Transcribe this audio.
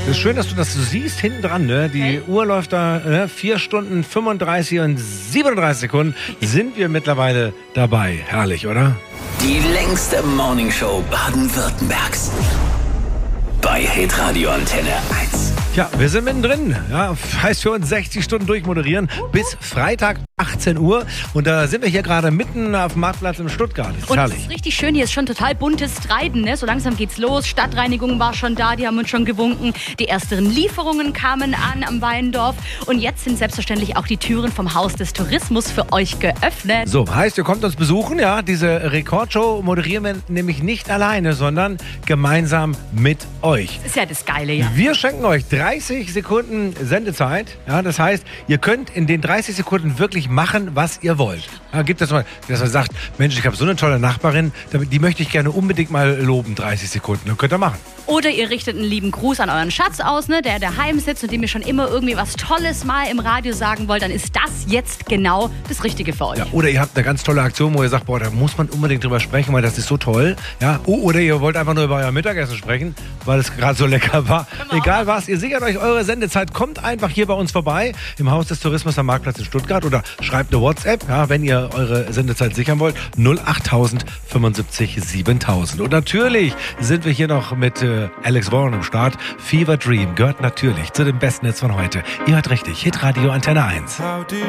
Das ist schön, dass du das siehst hinten dran. Ne? Die Uhr läuft da 4 Stunden 35 und 37 Sekunden. Sind wir mittlerweile dabei. Herrlich, oder? Die längste Morningshow Baden-Württembergs. Bei Hitradio Antenne 1. Ja, wir sind mittendrin. Ja, heißt für uns 60 Stunden durchmoderieren bis Freitag 18 Uhr. Und da sind wir hier gerade mitten auf dem Marktplatz in Stuttgart. Das ist und herrlich. es ist richtig schön. Hier ist schon total buntes Treiben. Ne? So langsam geht's los. Stadtreinigung war schon da. Die haben uns schon gewunken. Die ersten Lieferungen kamen an am Weindorf. Und jetzt sind selbstverständlich auch die Türen vom Haus des Tourismus für euch geöffnet. So, heißt, ihr kommt uns besuchen. Ja, diese Rekordshow moderieren wir nämlich nicht alleine, sondern gemeinsam mit euch. Ist ja das Geile, ja. Wir schenken euch 30 Sekunden Sendezeit. Ja, das heißt, ihr könnt in den 30 Sekunden wirklich machen, was ihr wollt. Ja, gibt es mal, dass man sagt, Mensch, ich habe so eine tolle Nachbarin, die möchte ich gerne unbedingt mal loben, 30 Sekunden. Dann könnt ihr machen. Oder ihr richtet einen lieben Gruß an euren Schatz aus, ne, der daheim sitzt und dem ihr schon immer irgendwie was Tolles mal im Radio sagen wollt. Dann ist das jetzt genau das Richtige für euch. Ja, oder ihr habt eine ganz tolle Aktion, wo ihr sagt, boah, da muss man unbedingt drüber sprechen, weil das ist so toll. Ja, oder ihr wollt einfach nur über euer Mittagessen sprechen, weil es gerade so lecker war. Egal was, ihr sichert euch eure Sendezeit. Kommt einfach hier bei uns vorbei im Haus des Tourismus am Marktplatz in Stuttgart oder schreibt eine WhatsApp, ja, wenn ihr eure Sendezeit sichern wollt. 08000 75 7000. Und natürlich sind wir hier noch mit Alex Warren am Start. Fever Dream gehört natürlich zu den besten Hits von heute. Ihr hört richtig, Hitradio Antenne 1.